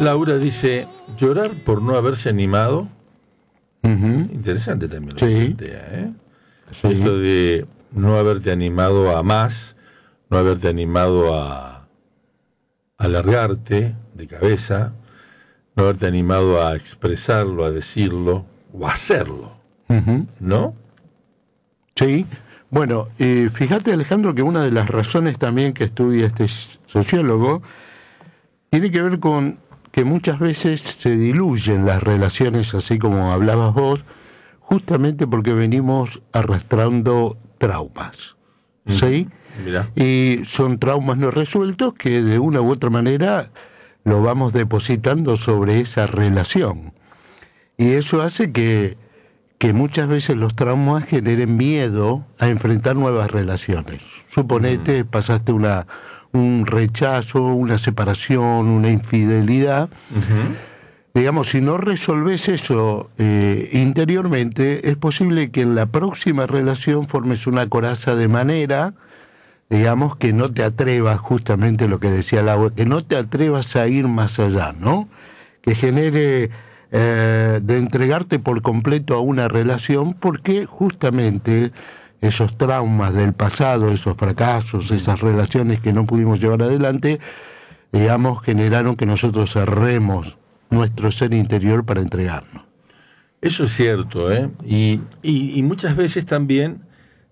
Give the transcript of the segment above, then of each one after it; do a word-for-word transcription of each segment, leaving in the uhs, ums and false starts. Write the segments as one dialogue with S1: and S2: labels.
S1: Laura dice, llorar por no haberse animado.
S2: Uh-huh.
S1: Interesante también lo
S2: sí.
S1: que plantea, ¿eh?
S2: Sí.
S1: Esto de no haberte animado a más, no haberte animado a, a largarte de cabeza, no haberte animado a expresarlo, a decirlo o a hacerlo,
S2: Uh-huh.
S1: ¿no?
S2: Sí. Bueno, eh, fíjate, Alejandro, que una de las razones también que estudia este sociólogo tiene que ver con que muchas veces se diluyen las relaciones, así como hablabas vos, justamente porque venimos arrastrando traumas, ¿sí?
S1: Mm, mirá.
S2: Y son traumas no resueltos que de una u otra manera lo vamos depositando sobre esa relación. Y eso hace que, que muchas veces los traumas generen miedo a enfrentar nuevas relaciones. Suponete, mm. pasaste una... un rechazo, una separación, una infidelidad. Uh-huh. Digamos, si no resolves eso eh, interiormente, es posible que en la próxima relación formes una coraza de manera, digamos, que no te atrevas, justamente lo que decía Laura, que no te atrevas a ir más allá, ¿no? Que genere eh, de entregarte por completo a una relación, porque justamente esos traumas del pasado, esos fracasos, esas relaciones que no pudimos llevar adelante, digamos, generaron que nosotros cerremos nuestro ser interior para entregarnos.
S1: Eso es cierto, ¿eh? Y, y, y muchas veces también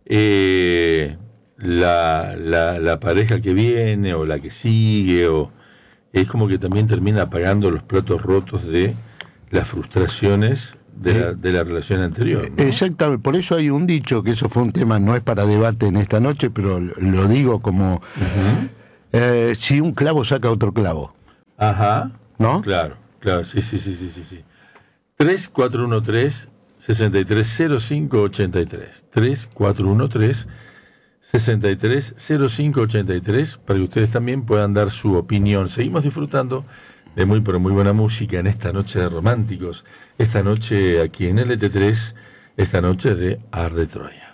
S1: eh, la, la, la pareja que viene o la que sigue, o es como que también termina pagando los platos rotos de las frustraciones de la, de la relación anterior, ¿no?
S2: Exactamente, por eso hay un dicho, que eso fue un tema, no es para debate en esta noche, pero lo digo como, uh-huh. eh, si un clavo saca otro clavo.
S1: Ajá,
S2: ¿no?
S1: Claro, claro, sí, sí, sí, sí, sí, sí. tres cuatro uno tres, seis tres cero cinco ocho tres, tres cuatro uno tres, seis tres cero cinco ocho tres, para que ustedes también puedan dar su opinión. Seguimos disfrutando de muy, pero muy buena música en esta noche de románticos, esta noche aquí en L T tres, esta noche de Ar de Troya.